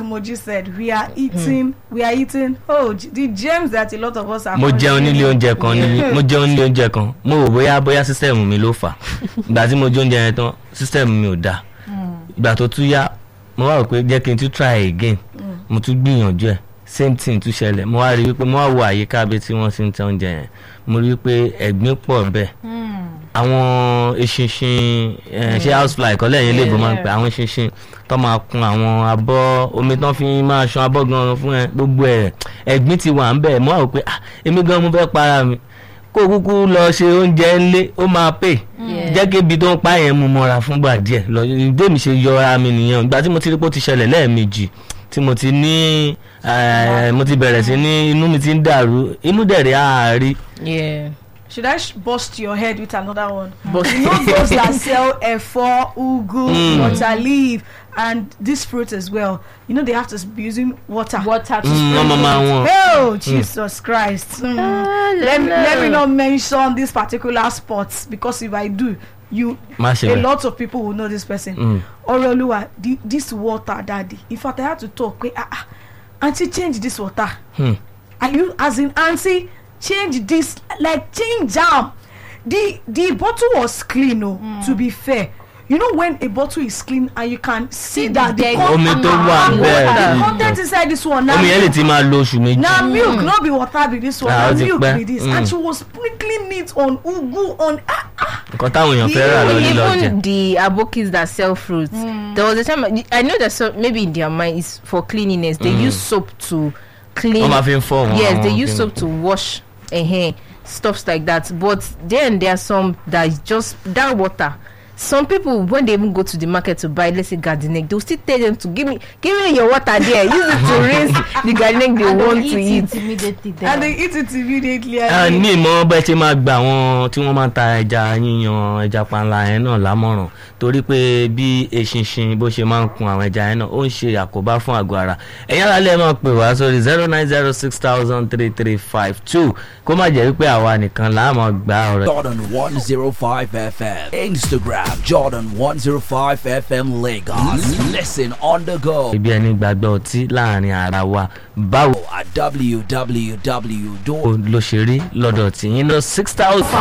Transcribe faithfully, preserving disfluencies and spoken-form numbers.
Moji said, we are eating, mm. we are eating. Oh, the gems that a lot of us are. Mo jẹun nílé oúnjẹ kan ní mo jẹun nílé oúnjẹ kan mo rò bóyá bóyá system mi ló fà ìgbà tí mo jẹ oúnjẹ yẹn tán system mi ò dáa ìgbà tó tún yá mo wá rò pé jẹ́ kí n tún try again mo tún gbìyànjú ẹ̀ same thing tún ṣẹlẹ̀ mo wá rí wípé mo wá wo àyíká bí tí wọ́n ti ń tẹ oúnjẹ yẹn mo rí wípé ẹ̀gbin pọ̀ bẹ́ẹ̀ àwọn eṣinṣin ṣe housefly kọ́lẹ̀ yẹn lè bọ́ máa ń pẹ́ àwọn eṣinṣin tó máa kun àwọn abọ́ omi tán fi máa ṣan abọ́ gan fún ẹ gbogbo ẹ̀ ẹ̀gbin ti wà ń bẹ̀ mo wá rò pé ah èmi gan mo fẹ́ para mi kó kúkú lọ ṣe oúnjẹ ńlé ó máa pè jẹ́ kí ibi tó ń pa yẹn mú mọ́ra fúngbà díẹ̀ lọ ìdé mi ṣe yọ ara mi nìyẹn ìgbà tí mo ti rí pé ó ti ṣẹlẹ̀ lẹ́ẹ̀mejì tí mo ti ní mo ti bẹ̀rẹ̀ sí ní inú mi ti ń dàrú inú dẹ̀rẹ̀ àárí. Should I sh- bust your head with another one? But you know those that sell efo, ugu, mm. water leaf, and this fruit as well. You know they have to be using water. Water to mm, spray. Mama, oh, Jesus mm. Christ! Mm. Ah, let, me, let me not mention these particular spots because if I do, you a lot of people will know this person. Mm. Oroluwa, the, this water, daddy. In fact, I had to talk. Wait, ah, ah, auntie, change this water. Hmm. Are you as in auntie? Change this, like change jam. The the bottle was clean, oh, mm. to be fair. You know when a bottle is clean and you can see that the content, ah, the content inside this one now. Now milk, mm. not be water be this one. Now milk be this, mm. and she was sprinkling it on ugu on. Ah, ah. Even the abokis that sell fruits, mm. there was a time I know that so maybe in their mind is for cleanliness. They mm. use soap to clean. Yes, they use soap to wash. Uh, stuffs like that, but then there are some that just that water. Some people when they even go to the market to buy, let's say garden egg, they'll still tell them to give me give me your water there, use it to rinse the garden egg they and want to eat immediately and they eat it immediately. And ní ìmọ̀ bẹ́ẹ̀ tí máa gbà wọ́n tí wọ́n máa ń ta ẹja yíyan ẹja panla yẹn náà lámọ̀ràn torí pé bí eṣinṣin bó ṣe máa ń kun àwọn ẹja yẹn náà ó ń ṣe àkóbá fún àgọ́ ara ẹ̀yìn alálẹ̀ máa pè wá sórí zero nine zero six thousand three three five two kó má jẹ́ wípé àwa nìkan là á máa gbà ọ̀rẹ́. Jordan one oh five F M Instagram Jordan one oh five F M Lagos. Listen on the go. Ibi ẹni gbàgbọ́ ọtí láàrin ara wa báwo. At w w w. ló ṣe rí lọ́dọ̀ tí yín lọ six thousand.